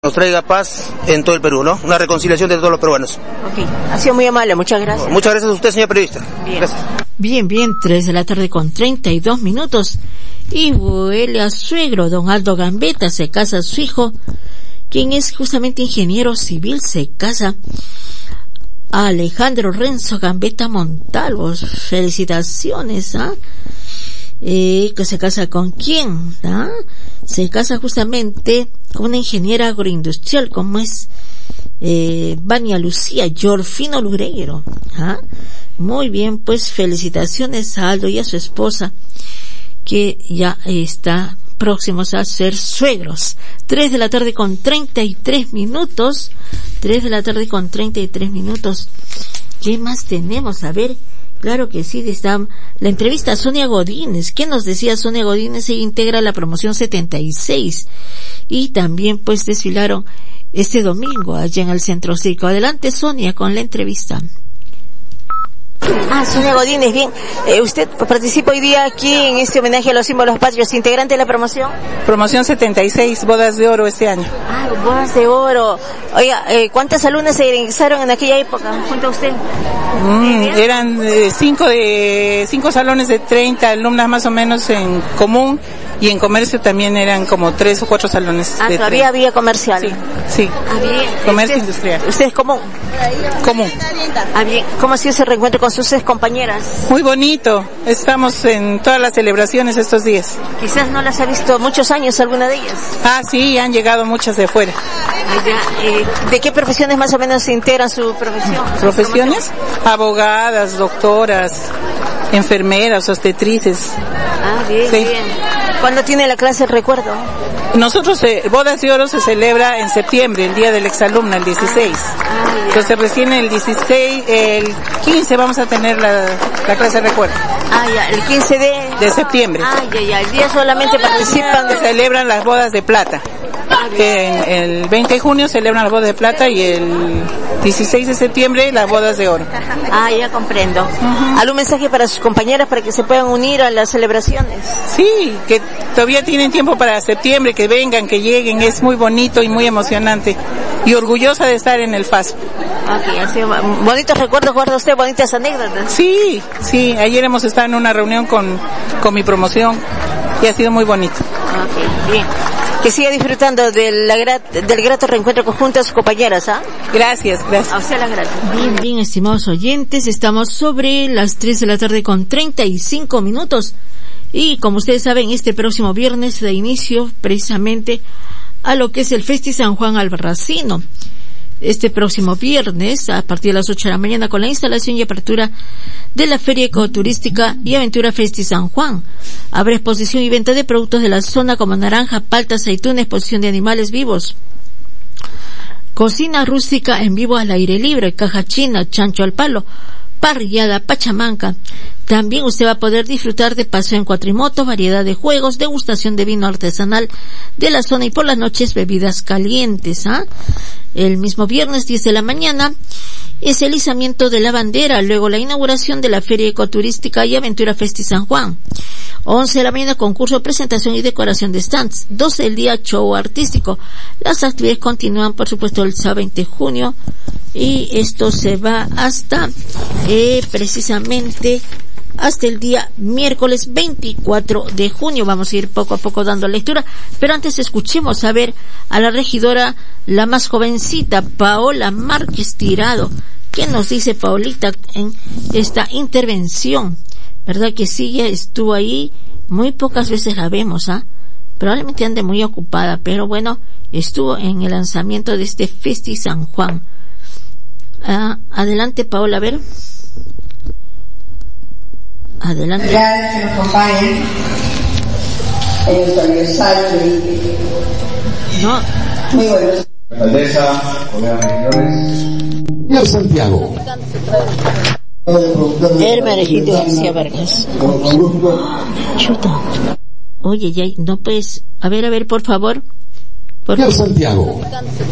nos traiga paz en todo el Perú, ¿no? Una reconciliación de todos los peruanos. Ok, ha sido muy amable, muchas gracias. Muchas gracias a usted, señor periodista. Bien. Gracias. Bien, 3 de la tarde con 32 minutos. Y huele a suegro, don Aldo Gambetta, se casa a su hijo, quien es justamente ingeniero civil, se casa a Alejandro Renzo Gambetta Montalvos. Felicitaciones, ¿ah? Que se casa con quién, ¿ah? Se casa justamente con una ingeniera agroindustrial como es Vania Lucía Yorfino Lureiro, ¿ah? Muy bien, pues felicitaciones a Aldo y a su esposa que ya está próximos a ser suegros. 3 de la tarde con 33 minutos. 3 de la tarde con 33 minutos. ¿Qué más tenemos? A ver, claro que sí, está la entrevista a Sonia Godínez. ¿Qué nos decía Sonia Godínez? Ella integra la promoción 76 y también pues desfilaron este domingo allá en el Centro Cívico. Adelante, Sonia, con la entrevista. Sonia Godínez, bien. Usted participa hoy día aquí en este homenaje a los símbolos patrios, integrante de la promoción. Promoción 76, bodas de oro este año. Bodas de oro. Oiga, ¿cuántas alumnas se ingresaron en aquella época junto a usted? Eran 5 salones de 30 alumnas más o menos en común, y en comercio también eran como 3 o 4 salones. Todavía había comercial. Sí. Bien. Comercio industrial. ¿Usted es común? Común. Bien. ¿Cómo ha sido ese reencuentro con sus compañeras? Muy bonito. Estamos en todas las celebraciones estos días. Quizás no las ha visto muchos años alguna de ellas. Sí, han llegado muchas de afuera. ¿De qué profesiones más o menos se integran su profesión? ¿Profesiones? Abogadas, doctoras, enfermeras, obstetrices. Bien, sí. Bien. ¿Cuándo tiene la clase el recuerdo? Nosotros, Bodas de Oro se celebra en septiembre, el día del exalumno, el 16. Entonces recién el 16, el 15 vamos a tener la clase de recuerdo. El 15 de septiembre. El día solamente participan. Se celebran las bodas de plata. El 20 de junio celebran las bodas de plata y el 16 de septiembre las bodas de oro. Ya comprendo. ¿Algún mensaje para sus compañeras para que se puedan unir a las celebraciones? Sí, que todavía tienen tiempo para septiembre, que vengan, que lleguen, es muy bonito y muy emocionante. Y orgullosa de estar en el FASP. Así, bonitos recuerdos, guarda usted, bonitas anécdotas. Sí, ayer hemos estado en una reunión con mi promoción y ha sido muy bonito. Bien. Que siga disfrutando del grato reencuentro conjunto a sus compañeras, ¿ah? Gracias. A usted las gracias. Bien, estimados oyentes, estamos sobre las 3 de la tarde con 35 minutos. Y como ustedes saben, este próximo viernes da inicio precisamente a lo que es el Festi San Juan Albarracino. Este próximo viernes, a partir de las 8 de la mañana, con la instalación y apertura de la Feria Ecoturística y Aventura Festi San Juan. Habrá exposición y venta de productos de la zona como naranja, palta, aceituna, exposición de animales vivos. Cocina rústica en vivo al aire libre, caja china, chancho al palo, parrillada, pachamanca. También usted va a poder disfrutar de paseo en cuatrimoto, variedad de juegos, degustación de vino artesanal de la zona y por las noches bebidas calientes. El mismo viernes 10 de la mañana es el izamiento de la bandera, luego la inauguración de la Feria Ecoturística y Aventura Festi San Juan. 11 de la mañana concurso, presentación y decoración de stands. 12 del día show artístico. Las actividades continúan por supuesto el sábado 20 de junio y esto se va hasta precisamente hasta el día miércoles 24 de junio. Vamos a ir poco a poco dando lectura, pero antes escuchemos a ver a la regidora, la más jovencita, Paola Márquez Tirado. ¿Qué nos dice Paolita en esta intervención? ¿Verdad que sí? Ella estuvo ahí, muy pocas veces la vemos, probablemente ande muy ocupada, pero bueno, estuvo en el lanzamiento de este Festi San Juan. Adelante, Paola, a ver. Adelante. Gracias que nos acompañen en nuestro aniversario de... Muy buenos. Alcaldesa, colegas regidores. Señor Santiago. Hermanejito García Vargas. Chuta. Oye, ya, no puedes. A ver, por favor. Señor Santiago.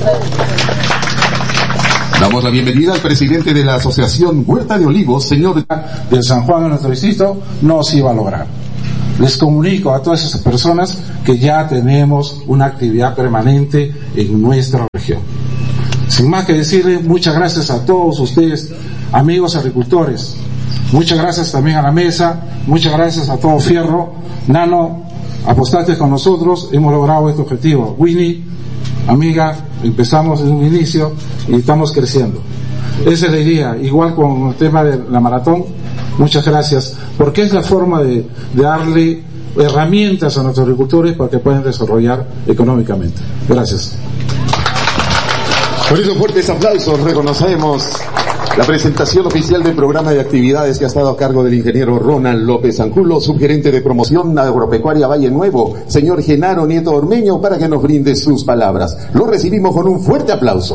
Damos la bienvenida al presidente de la Asociación Huerta de Olivos, señor del San Juan a nuestro distrito, no se iba a lograr. Les comunico a todas esas personas que ya tenemos una actividad permanente en nuestra región. Sin más que decirles, muchas gracias a todos ustedes, amigos agricultores. Muchas gracias también a la mesa, muchas gracias a todo Fierro. Nano, apostaste con nosotros, hemos logrado este objetivo. Winnie, amiga, empezamos desde un inicio y estamos creciendo. Esa es la idea, igual con el tema de la maratón. Muchas gracias, porque es la forma de darle herramientas a nuestros agricultores para que puedan desarrollar económicamente. Gracias. Por esos fuertes aplausos reconocemos la presentación oficial del programa de actividades que ha estado a cargo del ingeniero Ronald López Angulo, subgerente de promoción agropecuaria Valle Nuevo, señor Genaro Nieto Ormeño, para que nos brinde sus palabras. Lo recibimos con un fuerte aplauso.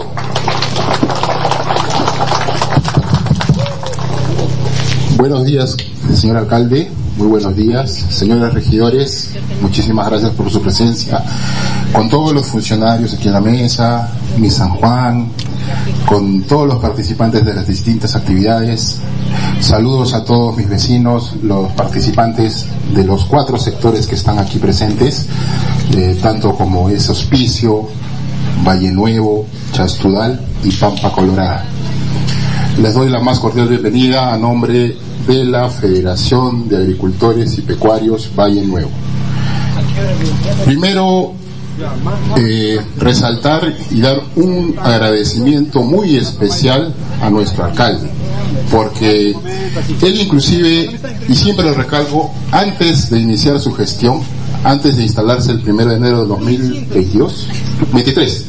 Buenos días, señor alcalde, muy buenos días, señores regidores, muchísimas gracias por su presencia, con todos los funcionarios aquí en la mesa, mi San Juan, con todos los participantes de las distintas actividades. Saludos a todos mis vecinos, los participantes de los 4 sectores que están aquí presentes, tanto como es Hospicio, Valle Nuevo, Chastudal y Pampa Colorada. Les doy la más cordial bienvenida a nombre de la Federación de Agricultores y Pecuarios Valle Nuevo. Primero, resaltar y dar un agradecimiento muy especial a nuestro alcalde, porque él inclusive, y siempre lo recalco, antes de iniciar su gestión, antes de instalarse el 1 de enero de 2023,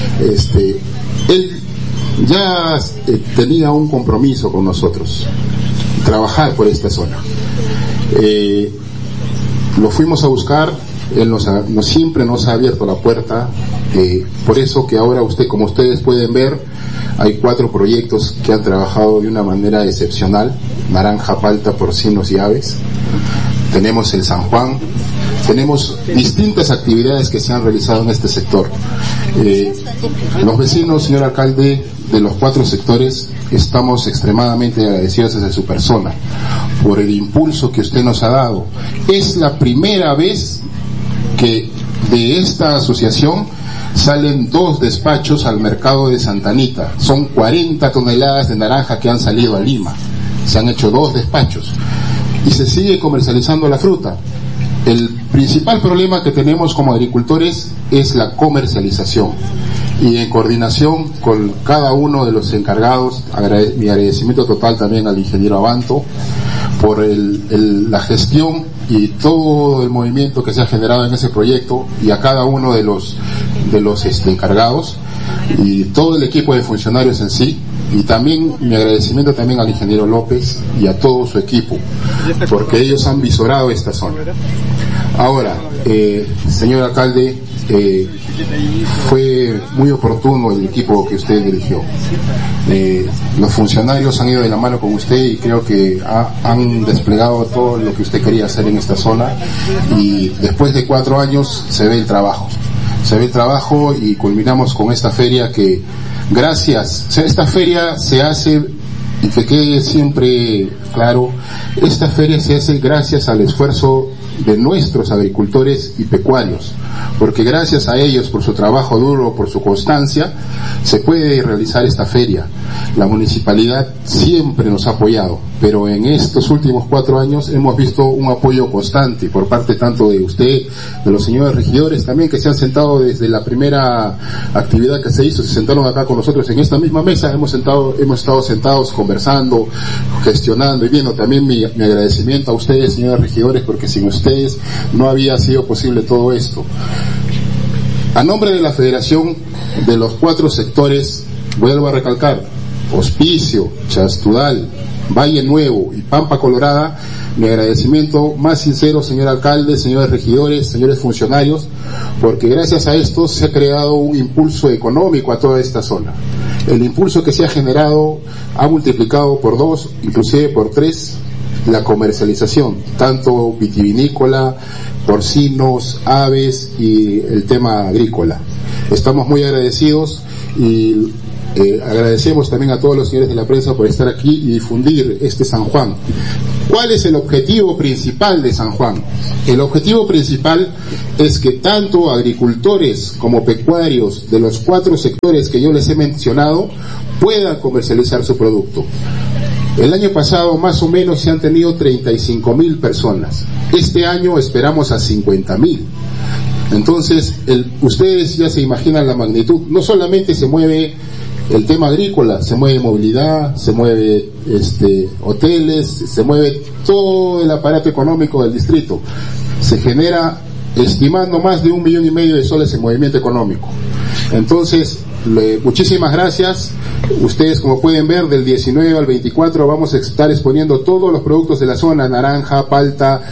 él ya tenía un compromiso con nosotros, trabajar por esta zona. Lo fuimos a buscar, él siempre nos ha abierto la puerta, por eso que ahora como ustedes pueden ver, hay 4 proyectos que han trabajado de una manera excepcional: naranja, palta, porcinos y aves. Tenemos el San Juan, tenemos distintas actividades que se han realizado en este sector. Los vecinos, señor alcalde, de los 4 sectores, estamos extremadamente agradecidos desde su persona por el impulso que usted nos ha dado. Es la primera vez que de esta asociación salen 2 despachos al mercado de Santa Anita. Son 40 toneladas de naranja que han salido a Lima. Se han hecho 2 despachos y se sigue comercializando la fruta. El principal problema que tenemos como agricultores es la comercialización, y en coordinación con cada uno de los encargados, mi agradecimiento total también al ingeniero Abanto por la gestión y todo el movimiento que se ha generado en ese proyecto, y a cada uno de los encargados y todo el equipo de funcionarios en sí. Y también mi agradecimiento también al ingeniero López y a todo su equipo, porque ellos han visorado esta zona. Ahora, señor alcalde, fue muy oportuno el equipo que usted dirigió. Los funcionarios han ido de la mano con usted y creo que han desplegado todo lo que usted quería hacer en esta zona, y después de 4 años se ve el trabajo. Y culminamos con esta feria que esta feria se hace, y que quede siempre claro, esta feria se hace gracias al esfuerzo de nuestros agricultores y pecuarios, porque gracias a ellos, por su trabajo duro, por su constancia, se puede realizar esta feria. La municipalidad siempre nos ha apoyado, pero en estos últimos 4 años hemos visto un apoyo constante por parte tanto de usted, de los señores regidores también, que se han sentado desde la primera actividad que se hizo, se sentaron acá con nosotros en esta misma mesa, hemos estado sentados conversando, gestionando y viendo. También mi agradecimiento a ustedes, señores regidores, porque sin ustedes no había sido posible todo esto. A nombre de la Federación de los 4 sectores, vuelvo a recalcar, Hospicio, Chastudal, Valle Nuevo y Pampa Colorada, mi agradecimiento más sincero, señor alcalde, señores regidores, señores funcionarios, porque gracias a esto se ha creado un impulso económico a toda esta zona. El impulso que se ha generado ha multiplicado por 2, inclusive por 3, la comercialización, tanto vitivinícola, porcinos, aves y el tema agrícola. Estamos muy agradecidos y agradecemos también a todos los señores de la prensa por estar aquí y difundir este San Juan. ¿Cuál es el objetivo principal de San Juan? El objetivo principal es que tanto agricultores como pecuarios de los 4 sectores que yo les he mencionado puedan comercializar su producto. El año pasado más o menos se han tenido 35,000 personas. Este año esperamos a 50,000. Entonces, ustedes ya se imaginan la magnitud. No solamente se mueve el tema agrícola, se mueve movilidad, se mueve hoteles, se mueve todo el aparato económico del distrito. Se genera, estimando, más de 1,5 millones de soles en movimiento económico. Entonces, muchísimas gracias. Ustedes, como pueden ver, del 19 al 24 vamos a estar exponiendo todos los productos de la zona: naranja, palta,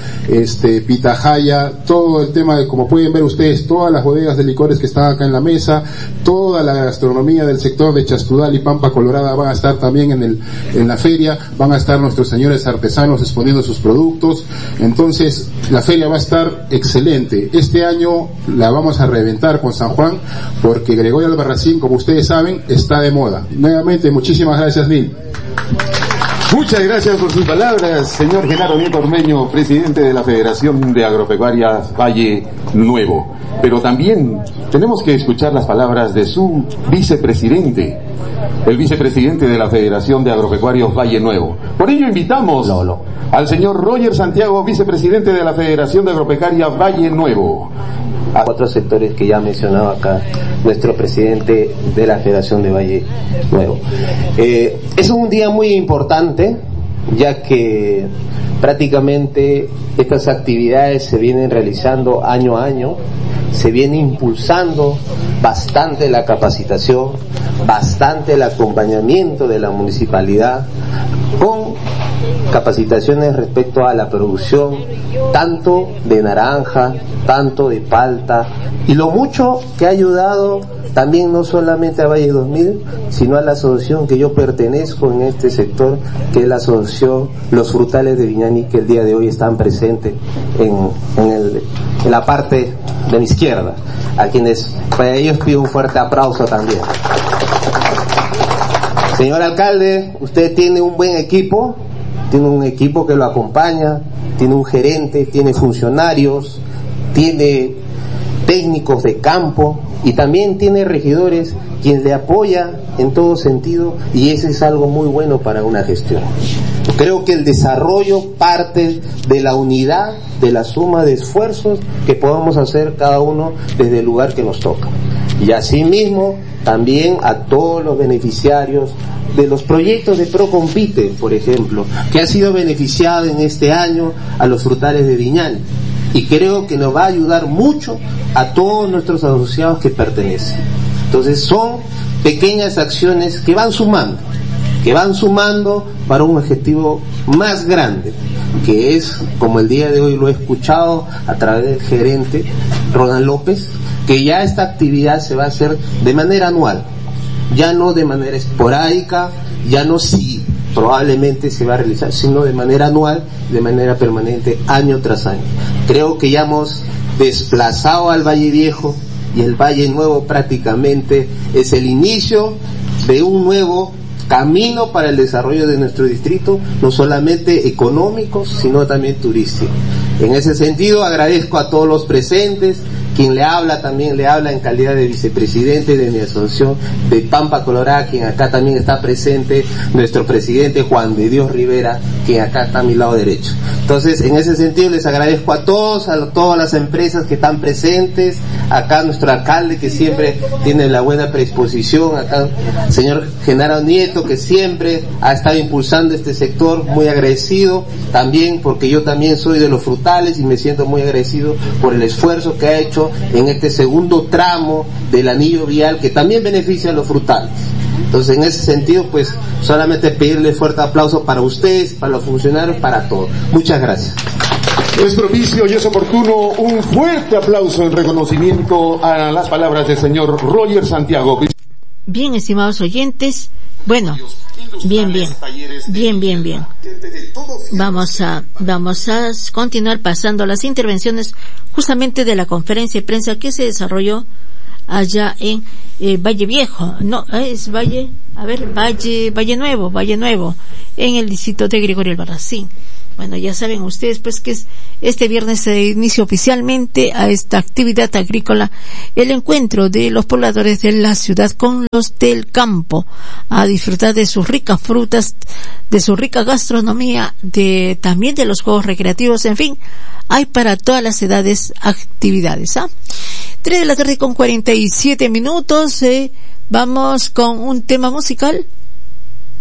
pitahaya, todo el tema de, como pueden ver ustedes, todas las bodegas de licores que están acá en la mesa, toda la gastronomía del sector de Chastudal y Pampa Colorada van a estar también en la feria. Van a estar nuestros señores artesanos exponiendo sus productos. Entonces, la feria va a estar excelente. Este año la vamos a reventar con San Juan, porque Gregorio Albarracín, como ustedes saben, está de moda. Nuevamente, muchísimas gracias, Nil. Muchas gracias por sus palabras, señor Genaro Nieto Ormeño, presidente de la Federación de Agropecuarias Valle Nuevo. Pero también tenemos que escuchar las palabras de su vicepresidente, el vicepresidente de la Federación de Agropecuarios Valle Nuevo. Por ello invitamos al señor Roger Santiago, vicepresidente de la Federación de Agropecuarias Valle Nuevo. A 4 sectores que ya ha mencionado acá nuestro presidente de la Federación de Valle Nuevo. Es un día muy importante, ya que prácticamente estas actividades se vienen realizando año a año, se viene impulsando bastante la capacitación, bastante el acompañamiento de la municipalidad con capacitaciones respecto a la producción tanto de naranja, tanto de palta, y lo mucho que ha ayudado también no solamente a Valle 2000, sino a la asociación que yo pertenezco en este sector, que es la asociación Los Frutales de Viñani, que el día de hoy están presentes en la parte de mi izquierda, a quienes para ellos pido un fuerte aplauso también. Señor alcalde, usted tiene un buen equipo, tiene un equipo que lo acompaña, tiene un gerente, tiene funcionarios, tiene técnicos de campo y también tiene regidores quien le apoya en todo sentido, y eso es algo muy bueno para una gestión. Creo que el desarrollo parte de la unidad, de la suma de esfuerzos que podamos hacer cada uno desde el lugar que nos toca. Y asimismo también a todos los beneficiarios de los proyectos de Procompite, por ejemplo, que ha sido beneficiado en este año a los frutales de Viñani, y creo que nos va a ayudar mucho a todos nuestros asociados que pertenecen. Entonces son pequeñas acciones que van sumando para un objetivo más grande, que es, como el día de hoy lo he escuchado a través del gerente Ronald López, que ya esta actividad se va a hacer de manera anual, ya no de manera esporádica, ya no si probablemente se va a realizar, sino de manera anual, de manera permanente, año tras año. Creo que ya hemos desplazado al Valle Viejo, y el Valle Nuevo prácticamente es el inicio de un nuevo camino para el desarrollo de nuestro distrito, no solamente económico, sino también turístico. En ese sentido, agradezco a todos los presentes. Quien le habla también le habla en calidad de vicepresidente de mi asociación de Pampa Colorada, quien acá también está presente, nuestro presidente Juan de Dios Rivera, quien acá está a mi lado derecho. Entonces, en ese sentido les agradezco a todos, a todas las empresas que están presentes, acá nuestro alcalde que siempre tiene la buena predisposición, acá señor Genaro Nieto que siempre ha estado impulsando este sector, muy agradecido también, porque yo también soy de los frutales y me siento muy agradecido por el esfuerzo que ha hecho en este segundo tramo del anillo vial que también beneficia a los frutales. Entonces, en ese sentido, pues solamente pedirle fuerte aplauso para ustedes, para los funcionarios, para todos. Muchas gracias. Es propicio y es oportuno un fuerte aplauso en reconocimiento a las palabras del señor Roger Santiago. Bien, estimados oyentes, bueno, bien. Vamos a continuar pasando las intervenciones justamente de la conferencia de prensa que se desarrolló allá en Valle Viejo, no, es Valle Nuevo, en el distrito de Gregorio Albarracín. Bueno, ya saben ustedes pues que este viernes se inicia oficialmente a esta actividad agrícola el encuentro de los pobladores de la ciudad con los del campo, a disfrutar de sus ricas frutas, de su rica gastronomía, también de los juegos recreativos, en fin, hay para todas las edades actividades. 3 de la tarde con 47 minutos, vamos con un tema musical.